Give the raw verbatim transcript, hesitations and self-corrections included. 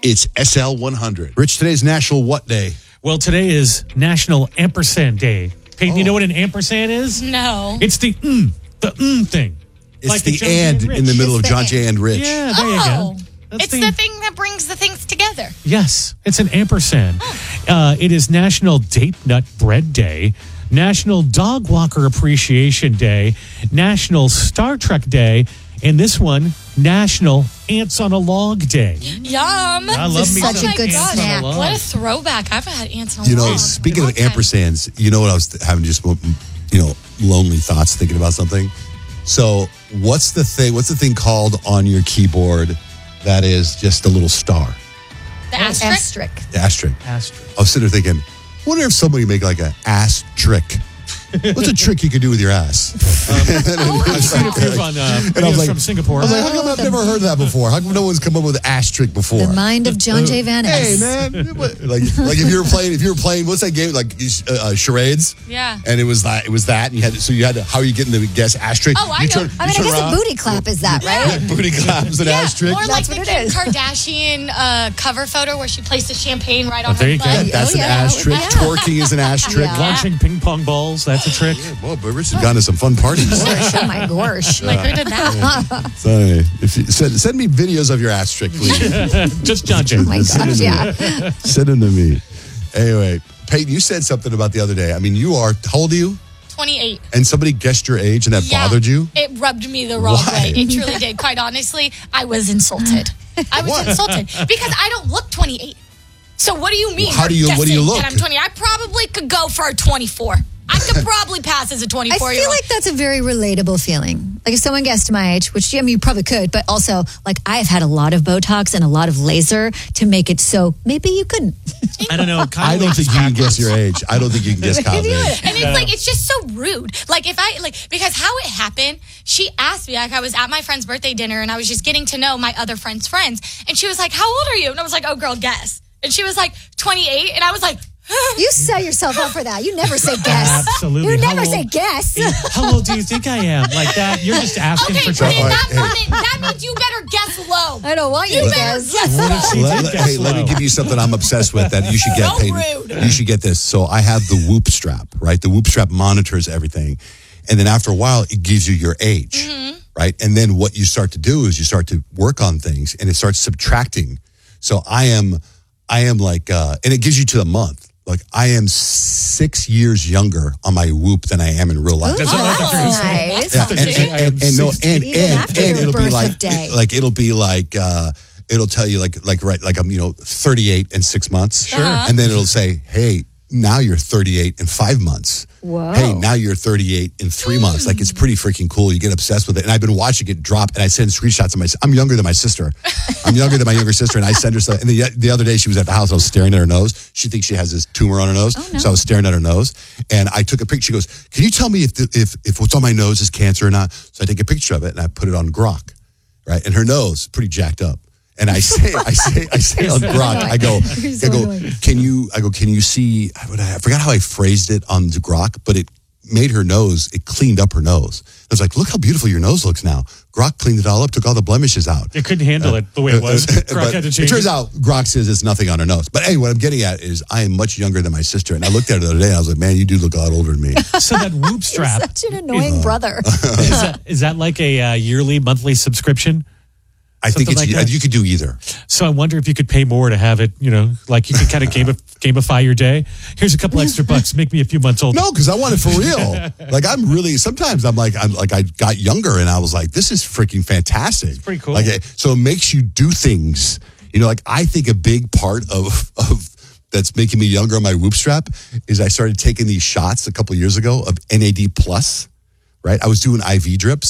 It's S L one hundred. Rich, today's National what day? Well, today is National Ampersand Day. Peyton, oh. you know what an ampersand is? No. It's the mm, the mm thing. It's like the, the and in the middle it's of John Jay and Rich. Yeah, there oh. you go. That's It's the, the thing that brings the things together. Yes, it's an ampersand. Oh. Uh, it is National Date Nut Bread Day, National Dog Walker Appreciation Day, National Star Trek Day, and this one, National Ants on a Log Day. Yum. I love this me is such some a good ants snack. on a log. What a throwback. I've had ants on a You know, log. speaking of Long time. ampersands, you know what I was having just, you know, lonely thoughts thinking about something. So what's the thing, what's the thing called on your keyboard that is just a little star? The asterisk? Asterisk. The asterisk. Asterisk. I was sitting there thinking, I wonder if somebody make like an ass trick. What's a trick you could do with your ass? Um, I've seen a few on uh, And I was videos like- from Singapore. I was like, how come I've never heard that before? How come no one's come up with an ass trick before? The mind of John J. Van Hey Ness. man, what- like like if you were playing, if you were playing, what's that game? Like uh, uh, charades. Yeah. And it was that. It was that. And you had to, so you had to. How are you getting the guess ass trick? Oh, I you know. Turn, I you mean, I turn guess around, a booty clap is that, right? Yeah, booty claps and Yeah, ass trick. or like That's the what it Kim is. Kardashian uh, cover photo where she placed the champagne right on Oh, there her you go. butt. That- that's Oh, an yeah, ass that trick. would- yeah. Twerking is an ass trick. Yeah. Launching ping pong balls, that's a trick. Well, but Rich has gone to some fun parties. Gosh, oh my gosh. Like, who did that? So anyway, if you, send, send me videos of your ass trick, please. Just John Jay. Oh my Send gosh, them to yeah. me. Send them to me. Anyway, Peyton, you said something about the other day. I mean, you are, how old are you? twenty-eight. And somebody guessed your age and that Yeah. bothered you? It rubbed me the wrong Why? way. It truly did. Quite honestly, I was insulted. I was What? insulted because I don't look twenty-eight. So what do you mean? Well, how you're do you- what do you guessing look? That I'm twenty. I probably could go for a twenty-four. I could probably pass as a I twenty-four year feel old. like that's a very relatable feeling. Like if someone guessed my age, which I mean, you probably could, but also like I've had a lot of Botox and a lot of laser to make it so maybe you couldn't. I don't know. I don't think you can guess your age. I don't think you can guess Kyle's age. And it's like, it's just so rude. Like, if I, like, because how it happened, she asked me, like, I was at my friend's birthday dinner and I was just getting to know my other friend's friends. And she was like, how old are you? And I was like, oh, girl, guess. And she was like, twenty-eight. And I was like, You set yourself up for that. You never say guess. Absolutely. You How never old- say guess. How old do you think I am? Like that? You're just asking okay, for but trouble. in that Hey. moment, that means you better guess low. I don't want you, You to better guess. guess What if low. she Let- did let- guess hey, let me low? give you something I'm obsessed with that you should get, So Peyton. rude. You should get this. So I have the Whoop strap, right? The Whoop strap monitors everything. And then after a while, it gives you your age, Mm-hmm. right? And then what you start to do is you start to work on things and it starts subtracting. So I am, I am like, uh, and it gives you to the month. Like I am six years younger on my Whoop than I am in real life. Does it look like Oh, you're- nice. Yeah, to and, say and, I am and, and no, sixty. and, Even and, after and your it'll be birth like, of day. like it'll be like, uh, it'll tell you like, like, right, like I'm, you know, thirty-eight in six months. Sure. Uh-huh. And then it'll say, hey, now you're thirty-eight in five months. Whoa. Hey, now you're thirty-eight in three months. Like it's pretty freaking cool. You get obsessed with it. And I've been watching it drop and I send screenshots of my, I'm younger than my sister. I'm younger than my younger sister. And I send her stuff. And the, the other day she was at the house. I was staring at her nose. She thinks she has this tumor on her nose. Oh, no. So I was staring at her nose and I took a picture. She goes, can you tell me if, the, if, if what's on my nose is cancer or not? So I take a picture of it and I put it on Grok, right? And her nose pretty jacked up. And I say, I say, I say on Grok, I go, You're so I go, annoying. can you, I go, can you see, I I forgot how I phrased it on the Grok, but it made her nose, it cleaned up her nose. I was like, look how beautiful your nose looks now. Grok cleaned it all up, took all the blemishes out. It couldn't handle it the way it was. Uh, Croc but had to it change turns it. out Grok says it's nothing on her nose. But anyway, what I'm getting at is I am much younger than my sister. And I looked at her the other day and I was like, man, you do look a lot older than me. So that Whoop strap, Such an annoying brother. is that, is that like a uh, yearly, monthly subscription? I think Something it's, like that? you could do either. So I wonder if you could pay more to have it, you know, like you could kind of gamif- gamify your day. Here's a couple extra bucks, make me a few months older. No, because I want it for real. Like I'm really. Sometimes I'm like, I'm like, I got younger and I was like, this is freaking fantastic. It's pretty cool. Like, so it makes you do things. You know, like I think a big part of of that's making me younger on my Whoop strap is I started taking these shots a couple years ago of N A D plus. Right, I was doing I V drips.